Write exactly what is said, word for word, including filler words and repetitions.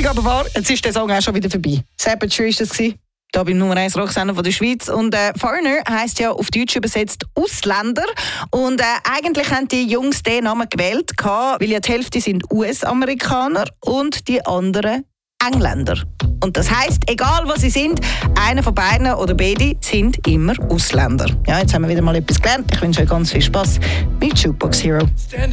Lustig aber wahr, jetzt ist der Song auch schon wieder vorbei. Sabature war das gewesen. Da beim Nummer eins Rocksender von der Schweiz. Und äh, Foreigner heisst ja auf Deutsch übersetzt Ausländer. Und äh, eigentlich haben die Jungs den Namen gewählt, weil ja die Hälfte sind U S-Amerikaner und die anderen Engländer. Und das heisst, egal was sie sind, einer von beiden oder beide sind immer Ausländer. Ja, jetzt haben wir wieder mal etwas gelernt. Ich wünsche euch ganz viel Spass mit Jukebox Hero.